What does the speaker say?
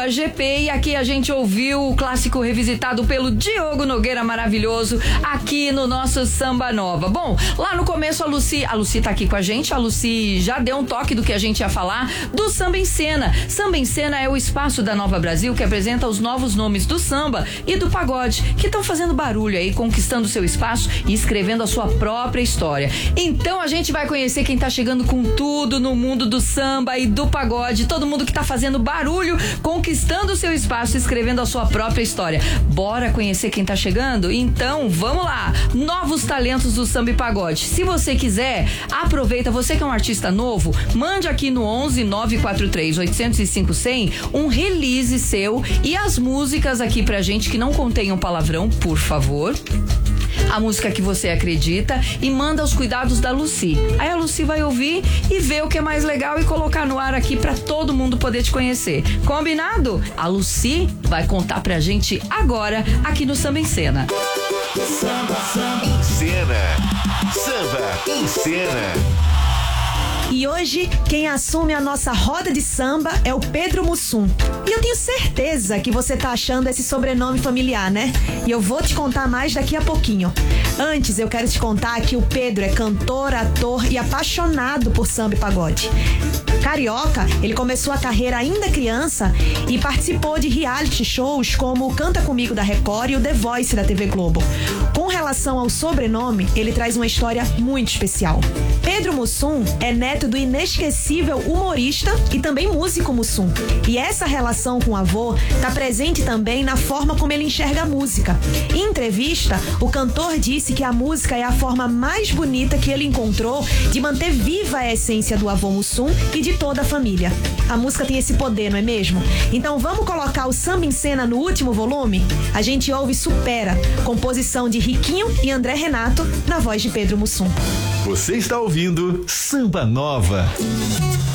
GP e aqui a gente ouviu o clássico revisitado pelo Diogo Nogueira, maravilhoso, aqui no nosso Samba Nova. Bom, lá no começo a Lucy tá aqui com a gente, a Lucy já deu um toque do que a gente ia falar do Samba em Cena. Samba em Cena é o espaço da Nova Brasil que apresenta os novos nomes do samba e do pagode, que estão fazendo barulho aí, conquistando seu espaço e escrevendo a sua própria história. Então a gente vai conhecer quem tá chegando com tudo no mundo do samba e do pagode, todo mundo que tá fazendo barulho, conquistando o seu espaço, escrevendo a sua própria história. Bora conhecer quem tá chegando? Então, vamos lá! Novos talentos do samba e pagode. Se você quiser, aproveita, você que é um artista novo, mande aqui no 11 943 805 100 um release seu e as músicas aqui pra gente que não contenham palavrão, por favor. A música que você acredita e manda aos cuidados da Lucy. Aí a Lucy vai ouvir e ver o que é mais legal e colocar no ar aqui pra todo mundo poder te conhecer. Combinado? A Lucy vai contar pra gente agora aqui no Samba em Cena. Samba em Cena. Samba em Cena. E hoje, quem assume a nossa roda de samba é o Pedro Mussum. E eu tenho certeza que você tá achando esse sobrenome familiar, né? E eu vou te contar mais daqui a pouquinho. Antes, eu quero te contar que o Pedro é cantor, ator e apaixonado por samba e pagode. Carioca, ele começou a carreira ainda criança e participou de reality shows como o Canta Comigo da Record e o The Voice da TV Globo. Com relação ao sobrenome, ele traz uma história muito especial. Pedro Mussum é neto do inesquecível humorista e também músico Mussum. E essa relação com o avô está presente também na forma como ele enxerga a música. Em entrevista, o cantor disse que a música é a forma mais bonita que ele encontrou de manter viva a essência do avô Mussum e de toda a família. A música tem esse poder, não é mesmo? Então vamos colocar o Samba em Cena no último volume? A gente ouve Supera, composição de Riquinho e André Renato, na voz de Pedro Mussum. Você está ouvindo Samba Nova.